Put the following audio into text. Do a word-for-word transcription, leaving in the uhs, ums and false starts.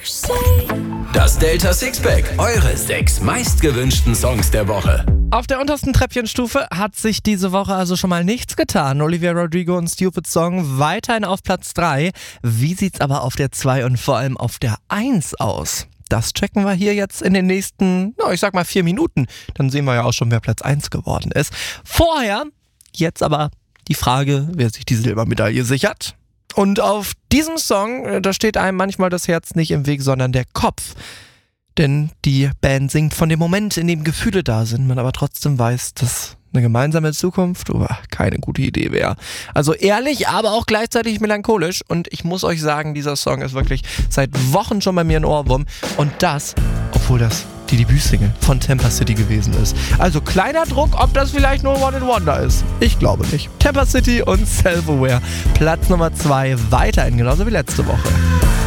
Das Delta Sixpack, eure sechs meistgewünschten Songs der Woche. Auf der untersten Treppchenstufe hat sich diese Woche also schon mal nichts getan. Olivia Rodrigo und Stupid Song weiterhin auf Platz drei. Wie sieht's aber auf der zwei und vor allem auf der eins aus? Das checken wir hier jetzt in den nächsten, no, ich sag mal vier Minuten. Dann sehen wir ja auch schon, wer Platz eins geworden ist. Vorher, jetzt aber die Frage, wer sich die Silbermedaille sichert. Und auf diesem Song, da steht einem manchmal das Herz nicht im Weg, sondern der Kopf. Denn die Band singt von dem Moment, in dem Gefühle da sind, man aber trotzdem weiß, dass eine gemeinsame Zukunft oh, keine gute Idee wäre. Also ehrlich, aber auch gleichzeitig melancholisch. Und ich muss euch sagen, dieser Song ist wirklich seit Wochen schon bei mir ein Ohrwurm. Und das, obwohl das die Debütsingle von Tampa City gewesen ist. Also kleiner Druck, ob das vielleicht nur One in Wonder ist. Ich glaube nicht. Tampa City und Self-Aware. Platz Nummer zwei, weiterhin genauso wie letzte Woche.